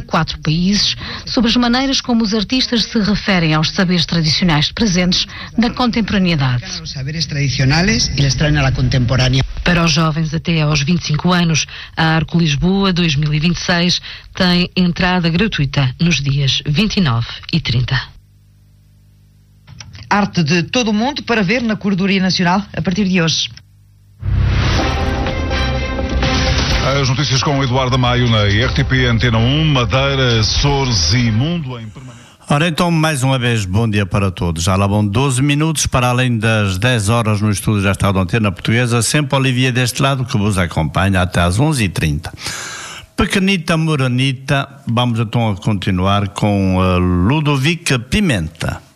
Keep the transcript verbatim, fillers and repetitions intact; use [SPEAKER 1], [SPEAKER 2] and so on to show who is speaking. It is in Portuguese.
[SPEAKER 1] quatro países sobre as maneiras como os artistas se referem aos saberes tradicionais presentes na contemporaneidade.
[SPEAKER 2] Para os jovens até aos vinte e cinco anos, a Arco Lisboa dois mil e vinte e seis tem entrada gratuita nos dias vinte e nove e trinta.
[SPEAKER 3] Arte de todo o mundo para ver na Corredoria Nacional a partir de hoje.
[SPEAKER 4] As notícias com o Eduardo Maio na R T P Antena um, Madeira, Açores e Mundo em permanência.
[SPEAKER 5] Ora então, mais uma vez, bom dia para todos. Já lá vão doze minutos para além das dez horas no estúdio da Estado Antena Portuguesa, sempre Olivia deste lado que vos acompanha até às onze e trinta. Pequenita Moranita, vamos então a continuar com a Ludovica Pimenta.